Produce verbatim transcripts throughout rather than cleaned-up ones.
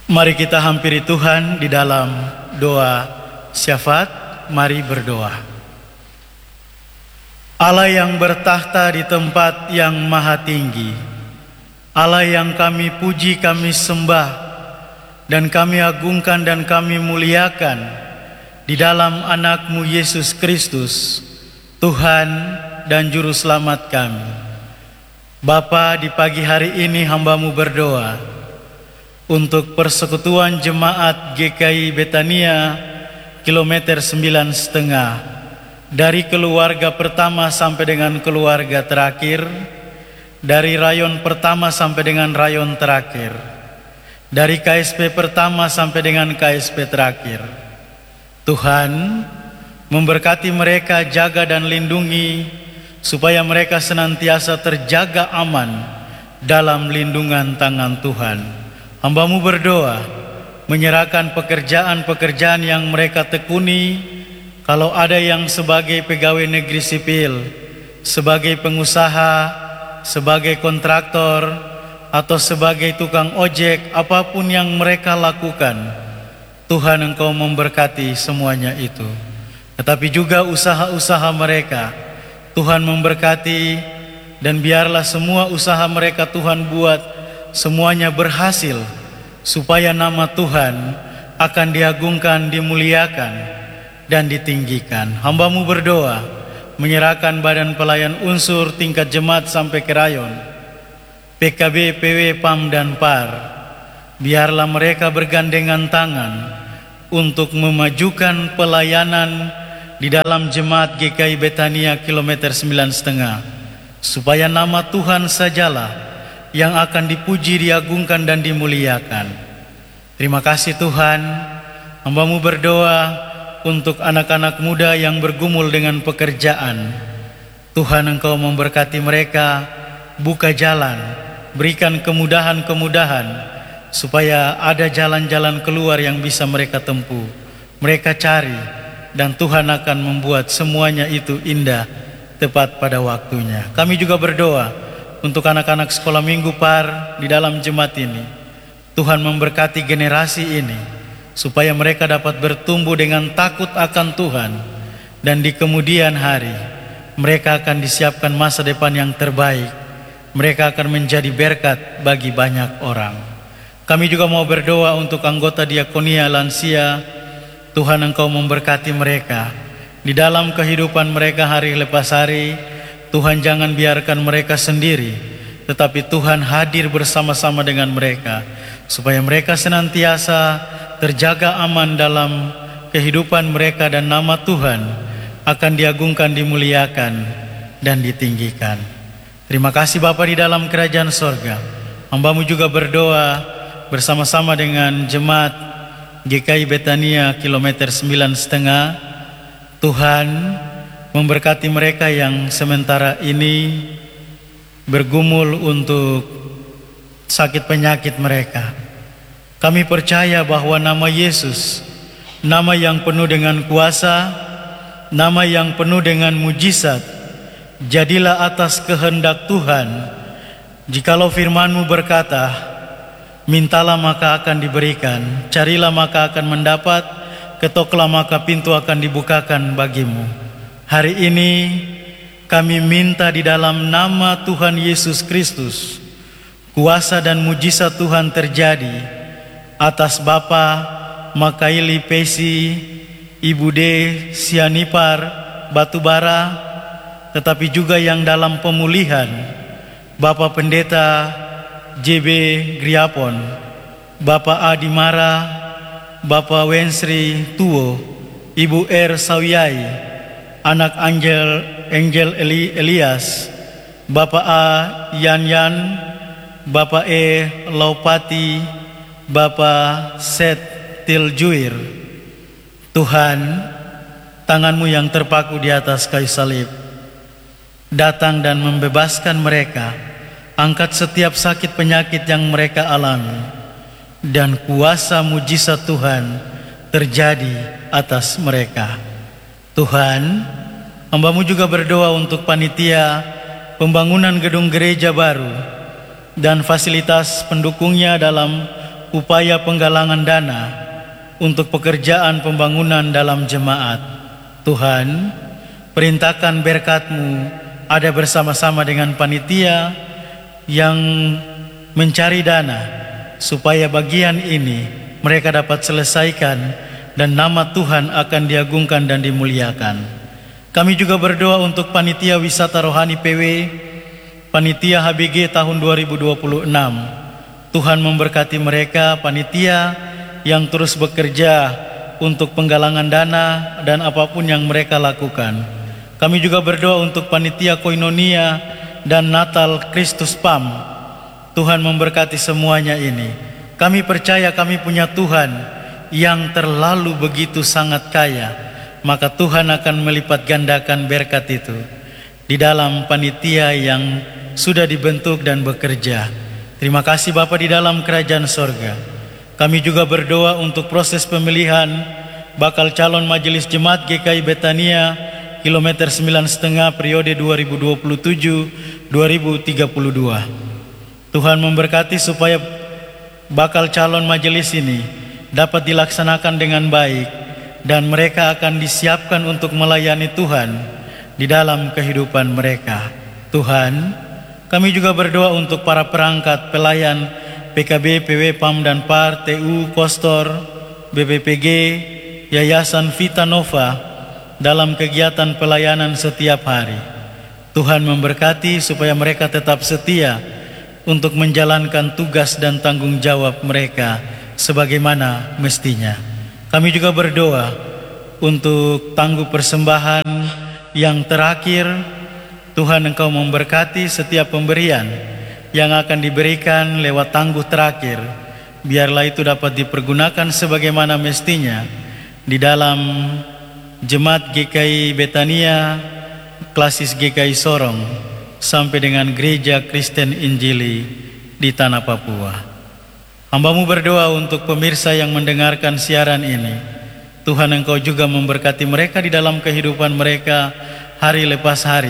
Mari kita hampiri Tuhan di dalam doa syafaat. Mari berdoa. Allah yang bertahta di tempat yang maha tinggi, Allah yang kami puji, kami sembah, dan kami agungkan dan kami muliakan di dalam anak-Mu Yesus Kristus, Tuhan dan Juru Selamat kami. Bapa, di pagi hari ini hamba-Mu berdoa untuk persekutuan jemaat G K I Betania kilometer sembilan setengah, dari keluarga pertama sampai dengan keluarga terakhir, dari rayon pertama sampai dengan rayon terakhir, dari K S P pertama sampai dengan K S P terakhir. Tuhan, memberkati mereka, jaga dan lindungi, supaya mereka senantiasa terjaga aman dalam lindungan tangan Tuhan. Hamba-Mu berdoa, menyerahkan pekerjaan-pekerjaan yang mereka tekuni. Kalau ada yang sebagai pegawai negeri sipil, sebagai pengusaha, sebagai kontraktor, atau sebagai tukang ojek, apapun yang mereka lakukan, Tuhan, Engkau memberkati semuanya itu. Tetapi juga usaha-usaha mereka, Tuhan memberkati, dan biarlah semua usaha mereka Tuhan buat semuanya berhasil, supaya nama Tuhan akan diagungkan, dimuliakan, dan ditinggikan. Hamba-Mu berdoa, menyerahkan badan pelayan unsur tingkat jemaat sampai ke rayon, P K B, P W, P A M, dan P A R. Biarlah mereka bergandengan tangan untuk memajukan pelayanan di dalam jemaat G K I Betania kilometer sembilan setengah, supaya nama Tuhan sajalah yang akan dipuji, diagungkan, dan dimuliakan. Terima kasih Tuhan. Hamba-Mu berdoa untuk anak-anak muda yang bergumul dengan pekerjaan. Tuhan, Engkau memberkati mereka, buka jalan, berikan kemudahan-kemudahan, supaya ada jalan-jalan keluar yang bisa mereka tempuh, mereka cari, dan Tuhan akan membuat semuanya itu indah, tepat pada waktunya. Kami juga berdoa untuk anak-anak sekolah minggu P A R di dalam jemaat ini. Tuhan memberkati generasi ini, supaya mereka dapat bertumbuh dengan takut akan Tuhan, dan di kemudian hari mereka akan disiapkan masa depan yang terbaik. Mereka akan menjadi berkat bagi banyak orang. Kami juga mau berdoa untuk anggota diakonia lansia. Tuhan, Engkau memberkati mereka di dalam kehidupan mereka hari lepas hari. Tuhan, jangan biarkan mereka sendiri, tetapi Tuhan hadir bersama-sama dengan mereka, supaya mereka senantiasa terjaga aman dalam kehidupan mereka, dan nama Tuhan akan diagungkan, dimuliakan, dan ditinggikan. Terima kasih Bapa di dalam kerajaan sorga. Hamba-Mu juga berdoa bersama-sama dengan jemaat G K I Betania kilometer sembilan setengah. Tuhan, memberkati mereka yang sementara ini bergumul untuk sakit penyakit mereka. Kami percaya bahwa nama Yesus, nama yang penuh dengan kuasa, nama yang penuh dengan mujizat, jadilah atas kehendak Tuhan. Jikalau firman-Mu berkata, mintalah maka akan diberikan, carilah maka akan mendapat, ketoklah maka pintu akan dibukakan bagimu. Hari ini kami minta di dalam nama Tuhan Yesus Kristus, kuasa dan mujizat Tuhan terjadi atas Bapa Makaili Pesi, Ibu D Sianipar Batubara, tetapi juga yang dalam pemulihan Bapak Pendeta J B Griapon, Bapak Adimara, Bapak Wensri Tuo, Ibu R Sawyai, anak Angel Angel Eli, Elias, Bapak A Yan Yan, Bapak E Laupati, Bapak Set Tiljuir. Tuhan, tangan-Mu yang terpaku di atas kayu salib datang dan membebaskan mereka. Angkat setiap sakit penyakit yang mereka alami, dan kuasa mujizat Tuhan terjadi atas mereka. Tuhan, hamba-Mu juga berdoa untuk panitia pembangunan gedung gereja baru dan fasilitas pendukungnya dalam upaya penggalangan dana untuk pekerjaan pembangunan dalam jemaat. Tuhan, perintahkan berkat-Mu ada bersama-sama dengan panitia yang mencari dana, supaya bagian ini mereka dapat selesaikan dan nama Tuhan akan diagungkan dan dimuliakan. Kami juga berdoa untuk panitia wisata rohani P W, panitia H B G tahun dua ribu dua puluh enam. Tuhan memberkati mereka, panitia yang terus bekerja untuk penggalangan dana dan apapun yang mereka lakukan. Kami juga berdoa untuk panitia Koinonia dan Natal Kristus P A M. Tuhan memberkati semuanya ini. Kami percaya kami punya Tuhan yang terlalu begitu sangat kaya, maka Tuhan akan melipat gandakan berkat itu di dalam panitia yang sudah dibentuk dan bekerja. Terima kasih Bapa di dalam kerajaan sorga. Kami juga berdoa untuk proses pemilihan bakal calon majelis jemaat G K I Betania kilometer sembilan setengah periode dua ribu dua puluh tujuh dua ribu tiga puluh dua. Tuhan memberkati supaya bakal calon majelis ini dapat dilaksanakan dengan baik dan mereka akan disiapkan untuk melayani Tuhan di dalam kehidupan mereka. Tuhan, kami juga berdoa untuk para perangkat pelayan P K B, P W, P A M dan P A R, T U, Kostor, B P P G, Yayasan Vita Nova dalam kegiatan pelayanan setiap hari. Tuhan memberkati supaya mereka tetap setia untuk menjalankan tugas dan tanggung jawab mereka sebagaimana mestinya. Kami juga berdoa untuk tangguh persembahan yang terakhir. Tuhan, Engkau memberkati setiap pemberian yang akan diberikan lewat tangguh terakhir. Biarlah itu dapat dipergunakan sebagaimana mestinya di dalam Jemaat G K I Betania, Klasis G K I Sorong, sampai dengan Gereja Kristen Injili di Tanah Papua. Hamba-Mu berdoa untuk pemirsa yang mendengarkan siaran ini. Tuhan, Engkau juga memberkati mereka di dalam kehidupan mereka hari lepas hari,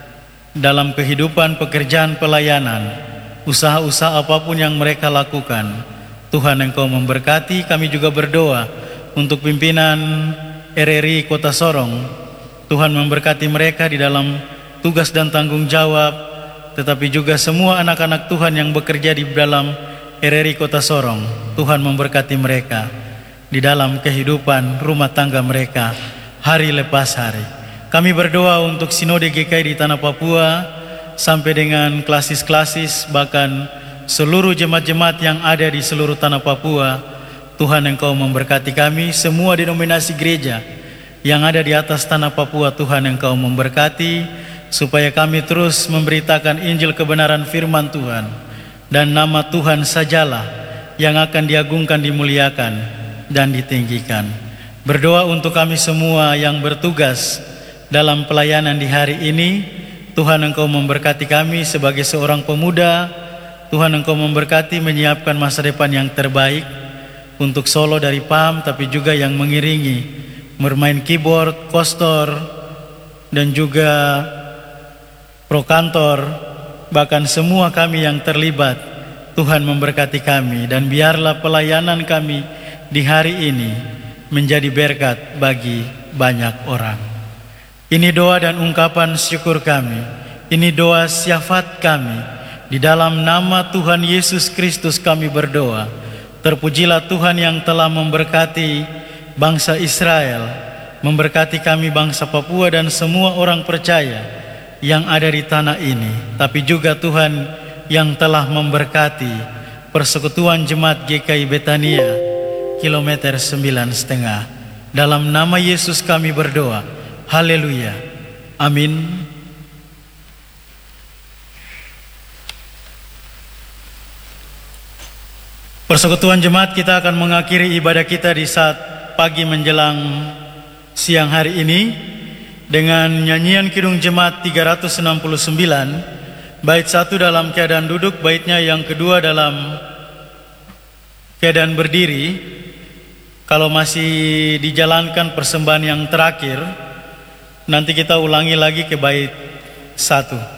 dalam kehidupan pekerjaan pelayanan, usaha-usaha apapun yang mereka lakukan. Tuhan, Engkau memberkati. Kami juga berdoa untuk pimpinan R R I Kota Sorong. Tuhan memberkati mereka di dalam tugas dan tanggung jawab, tetapi juga semua anak-anak Tuhan yang bekerja di dalam R R I Kota Sorong. Tuhan memberkati mereka di dalam kehidupan rumah tangga mereka hari lepas hari. Kami berdoa untuk Sinode G K I di Tanah Papua sampai dengan klasis-klasis, bahkan seluruh jemaat-jemaat yang ada di seluruh Tanah Papua. Tuhan, Engkau memberkati kami, semua denominasi gereja yang ada di atas Tanah Papua. Tuhan, Engkau memberkati supaya kami terus memberitakan Injil kebenaran firman Tuhan, dan nama Tuhan sajalah yang akan diagungkan, dimuliakan, dan ditinggikan. Berdoa untuk kami semua yang bertugas dalam pelayanan di hari ini. Tuhan, Engkau memberkati kami sebagai seorang pemuda. Tuhan, Engkau memberkati menyiapkan masa depan yang terbaik untuk solo dari P A M, tapi juga yang mengiringi, bermain keyboard, kostor, dan juga prokantor, bahkan semua kami yang terlibat. Tuhan memberkati kami, dan biarlah pelayanan kami di hari ini menjadi berkat bagi banyak orang. Ini doa dan ungkapan syukur kami. Ini doa syafaat kami. Di dalam nama Tuhan Yesus Kristus kami berdoa. Terpujilah Tuhan yang telah memberkati bangsa Israel, memberkati kami bangsa Papua dan semua orang percaya yang ada di tanah ini. Tapi juga Tuhan yang telah memberkati Persekutuan Jemaat G K I Betania kilometer sembilan setengah. Dalam nama Yesus kami berdoa. Haleluya. Amin. Persekutuan jemaat, kita akan mengakhiri ibadah kita di saat pagi menjelang siang hari ini dengan nyanyian Kidung Jemaat tiga ratus enam puluh sembilan, bait satu dalam keadaan duduk, baitnya yang kedua dalam keadaan berdiri. Kalau masih dijalankan persembahan yang terakhir, nanti kita ulangi lagi ke bait satu.